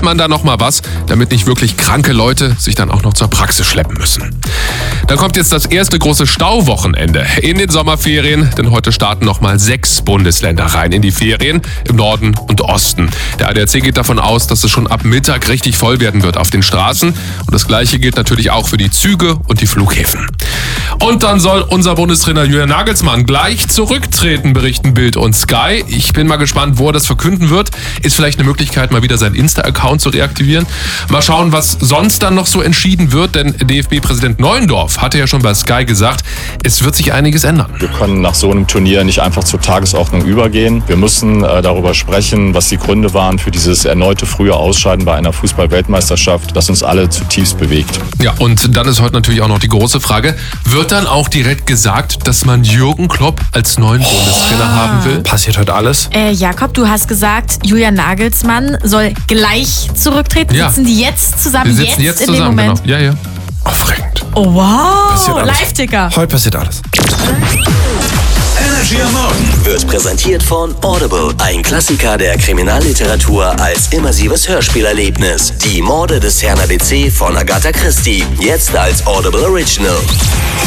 man da nochmal was, damit nicht wirklich kranke Leute sich dann auch noch zur Praxis schleppen müssen. Dann kommt jetzt das erste große Stauwochenende in den Sommerferien, denn heute starten nochmal 6 Bundesländer rein in die Ferien im Norden und Osten. Der ADAC geht davon aus, dass es schon ab Mittag richtig voll werden wird auf den Straßen. Und das Gleiche gilt natürlich auch für die Züge und die Flughäfen. Und dann soll unser Bundestrainer Julian Nagelsmann gleich zurücktreten, berichten Bild und Sky. Ich bin mal gespannt, wo er das verkünden wird. Ist vielleicht eine Möglichkeit, mal wieder seinen Insta-Account zu reaktivieren. Mal schauen, was sonst dann noch so entschieden wird, denn DFB-Präsident Neuendorf hatte ja schon bei Sky gesagt, es wird sich einiges ändern. Wir können nach so einem Turnier nicht einfach zur Tagesordnung übergehen. Wir müssen darüber sprechen, was die Gründe waren für dieses erneute frühe Ausscheiden bei einer Fußball-Weltmeisterschaft, das uns alle zutiefst bewegt. Ja, und dann ist heute natürlich auch noch die große Frage, wird dann auch direkt gesagt, dass man Jürgen Klopp als neuen Bundestrainer haben will? Passiert heute alles? Jakob, du hast gesagt, Julian Nagelsmann soll gleich zurücktreten. Ja. Sitzen die jetzt zusammen? Wir sitzen jetzt in dem zusammen, Moment? genau. Ja. Aufregend. Oh wow, Passiert alles. Live-Ticker. Heute passiert alles. Energy am Morgen wird präsentiert von Audible, ein Klassiker der Kriminalliteratur als immersives Hörspielerlebnis. Die Morde des Herrn ABC von Agatha Christie, jetzt als Audible Original.